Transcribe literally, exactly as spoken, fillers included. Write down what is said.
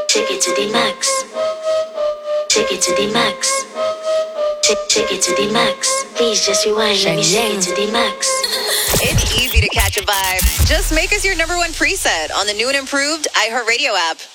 Take it to the max. Take it to the max. Take, take it to the max. Please just rewind. Let me take it to the max. It's easy to catch a vibe. Just make us your number one preset on the new and improved iHeartRadio app.